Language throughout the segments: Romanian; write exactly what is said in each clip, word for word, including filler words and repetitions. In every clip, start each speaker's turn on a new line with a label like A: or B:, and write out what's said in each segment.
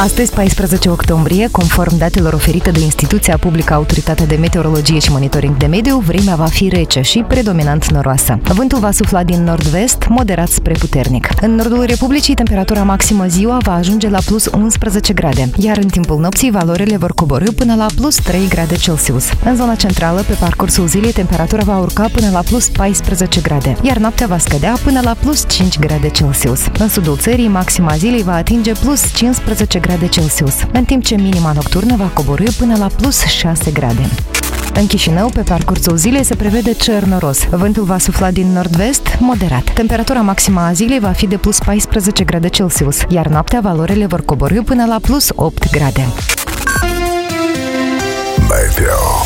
A: Astăzi, paisprezece octombrie, conform datelor oferite de instituția publică Autoritatea de Meteorologie și Monitoring de Mediu, vremea va fi rece și predominant noroasă. Vântul va sufla din nord-vest, moderat spre puternic. În nordul Republicii, temperatura maximă ziua va ajunge la plus unsprezece grade, iar în timpul nopții valorile vor coborî până la plus trei grade Celsius. În zona centrală, pe parcursul zilei, temperatura va urca până la plus paisprezece grade, iar noaptea va scădea până la plus cinci grade Celsius. În sudul țării, maxima zilei va atinge plus cincisprezece grade Celsius, în timp ce minima nocturnă va coborî până la plus șase grade. În Chișinău, pe parcursul zilei, se prevede cer noros. Vântul va sufla din nord-vest, moderat. Temperatura maximă a zilei va fi de plus paisprezece grade Celsius, iar noaptea valorile vor coborî până la plus opt grade.
B: Meteo.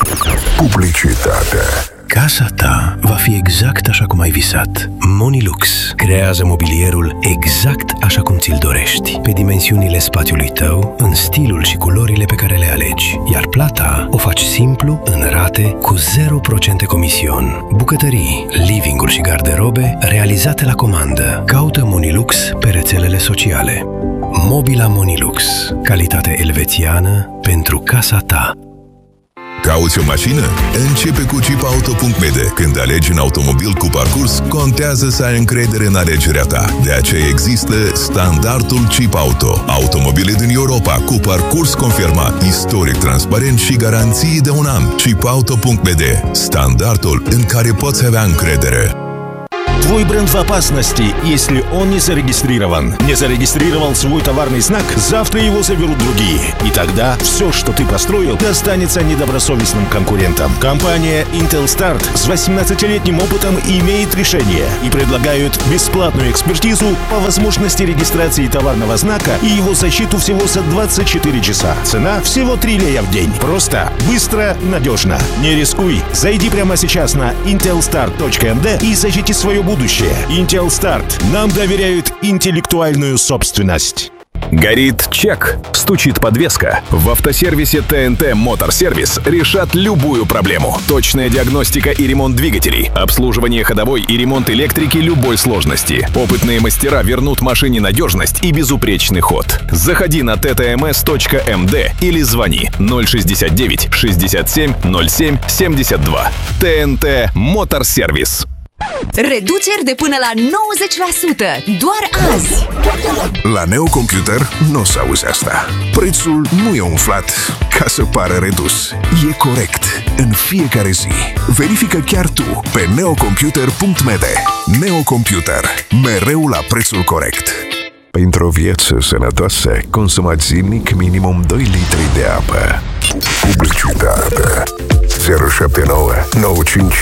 B: Publicitate.
C: Casa ta va fi exact așa cum ai visat. Monilux creează mobilierul exact așa cum ți-l dorești, pe dimensiunile spațiului tău, în stilul și culorile pe care le alegi. Iar plata o faci simplu, în rate, cu zero la sută comision. Bucătării, living-uri și garderobe realizate la comandă. Caută Monilux pe rețelele sociale. Mobila Monilux. Calitate elvețiană pentru casa ta.
B: Cauți o mașină? Începe cu chip auto punct m d. Când alegi un automobil cu parcurs, contează să ai încredere în alegerea ta. De aceea există standardul Chip Auto. Automobile din Europa cu parcurs confirmat, istoric transparent și garanții de un an. chip auto punct m d. Standardul în care poți avea încredere.
D: Твой бренд в опасности, если он не зарегистрирован. Не зарегистрировал свой товарный знак, завтра его заберут другие. И тогда все, что ты построил, достанется недобросовестным конкурентам. Компания Intelstar с восемнадцатилетним опытом имеет решение и предлагают бесплатную экспертизу по возможности регистрации товарного знака и его защиту всего за двадцать четыре часа. Цена всего три лея в день. Просто, быстро, надежно. Не рискуй. Зайди прямо сейчас на intelstar точка м д и защити свое будущее. Intelstar. Нам доверяют интеллектуальную собственность.
E: Горит чек, стучит подвеска. В автосервисе тэ эн тэ Motor Service решат любую проблему. Точная диагностика и ремонт двигателей, обслуживание ходовой и ремонт электрики любой сложности. Опытные мастера вернут машине надежность и безупречный ход. Заходи на тэ тэ эм эс точка эм дэ или звони ноль шестьдесят девять шестьдесят семь ноль семь семьдесят два. тэ эн тэ Motor Service.
F: Reduceri de până la nouăzeci la sută doar azi.
B: La Neocomputer nu o să auzi asta. Prețul nu e umflat ca să pară redus. E corect în fiecare zi. Verifică chiar tu pe neocomputer punct m d. Neocomputer. Mereu la prețul corect. Pentru o viață sănătoasă, consumați zilnic minimum doi litri de apă. Publicitate. zero șapte nouă nouă cinci